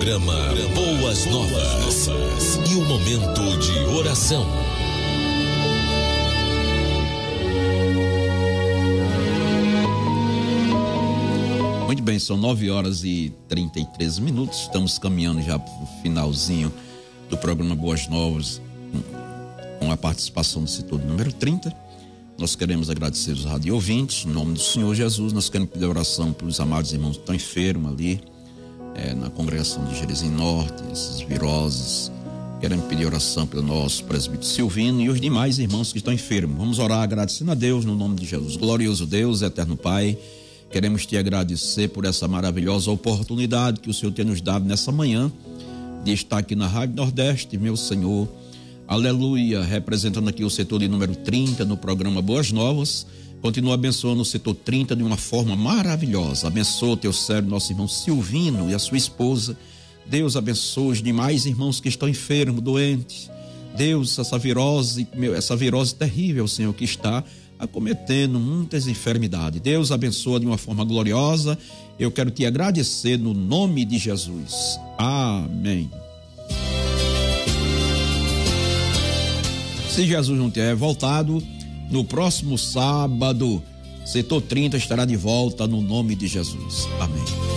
Programa Boas Novas. E o momento de oração. Muito bem, são 9h33. Estamos caminhando já para o finalzinho do programa Boas Novas, com a participação do setor número 30. Nós queremos agradecer os rádio ouvintes, em nome do Senhor Jesus. Nós queremos pedir oração pelos amados irmãos que estão enfermos ali, na congregação de Jerezim Norte, essas viroses. Queremos pedir oração pelo nosso presbítero Silvino e os demais irmãos que estão enfermos. Vamos orar agradecendo a Deus no nome de Jesus. Glorioso Deus, eterno Pai, queremos te agradecer por essa maravilhosa oportunidade que o Senhor tem nos dado nessa manhã de estar aqui na Rádio Nordeste, meu Senhor. Aleluia, representando aqui o setor de número 30 no programa Boas Novas. Continua abençoando o setor 30 de uma forma maravilhosa. Abençoa o teu servo, nosso irmão Silvino e a sua esposa. Deus abençoe os demais irmãos que estão enfermos, doentes. Deus, essa virose terrível, Senhor, que está acometendo muitas enfermidades. Deus abençoa de uma forma gloriosa. Eu quero te agradecer no nome de Jesus. Amém. Se Jesus não tiver voltado, no próximo sábado, setor 30 estará de volta no nome de Jesus. Amém.